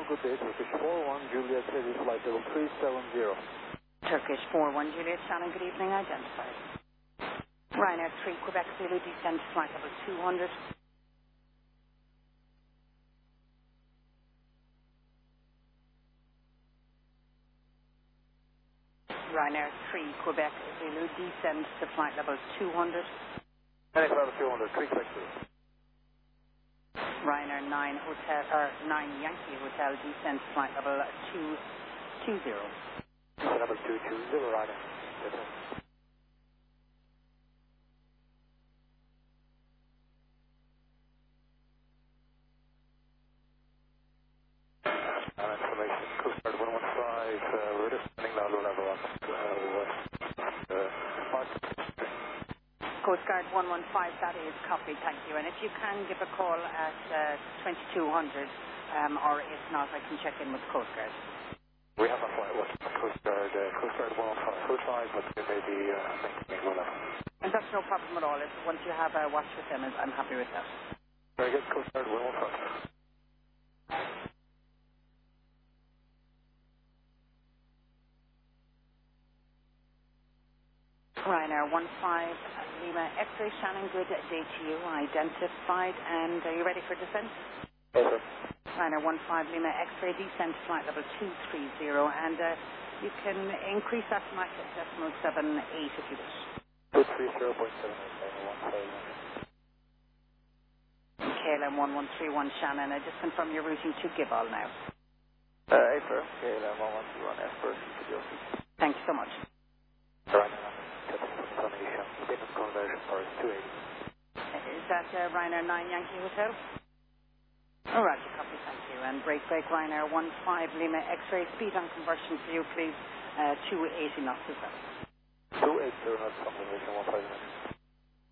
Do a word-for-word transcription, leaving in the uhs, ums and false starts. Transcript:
good day. Turkish four one, Juliet, heavy flight level three seven zero. Turkish four one, Juliet, Shannon, good evening, identified. Ryanair three, Quebec, Zulu, descend flight level two hundred. Ryanair three, Quebec, Zulu, descend to flight level two hundred. Flight level two hundred, three Quebec Zulu. Ryanair nine, Hotel, or nine Yankee Hotel, descend to flight level two two zero. Level two two zero, Ryanair. Information, Coast Guard one one five, uh, we're just running down low level on uh, west, uh, Mark. Coast Guard one one five, that is copied, thank you. And if you can give a call at uh, twenty-two hundred, um, or if not, I can check in with Coast Guard. We have a flight with Coast Guard, uh, Coast Guard one one five, Coast Guard, but they may be uh, maintaining low level. And that's no problem at all. If once you have a watch with them, I'm happy with that. Very good, Coast Guard one one five. Ryanair one five, Lima X-ray, Shannon, good day to you, identified, and are you ready for descent? Yes, sir. Ryanair one five, Lima X-ray, descent flight level two three zero, and uh, you can increase that to max at decimal seven eight if you wish. two three zero point seven eight one five. K L M one one three one, Shannon, uh, just confirm your routing to Gibal now. Uh, April, K L M one one three one, Esper, Thank you so much. Right. Statement conversion for two eighty. Is that uh, Ryanair nine Yankee Hotel? Oh, Roger, copy, thank you. And break break Ryanair one five Lima X-ray, speed on conversion for you, please, uh, two eighty knots as well. two eighty knots, confirmation one five.